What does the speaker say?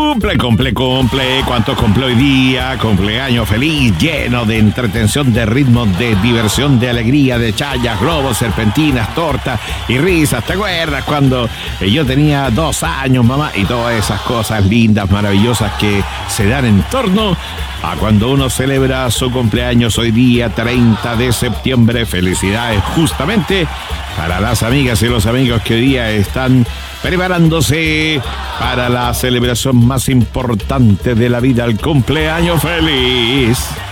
Cumple. ¿Cuántos cumple hoy día? Cumpleaños feliz, lleno de entretención, de ritmos, de diversión, de alegría, de chayas, globos, serpentinas, tortas y risas. ¿Te acuerdas cuando yo tenía 2 años, mamá? Y todas esas cosas lindas, maravillosas que se dan en torno a cuando uno celebra su cumpleaños hoy día, 30 de septiembre. Felicidades justamente para las amigas y los amigos que hoy día están preparándose para la celebración más importante de la vida, el cumpleaños feliz.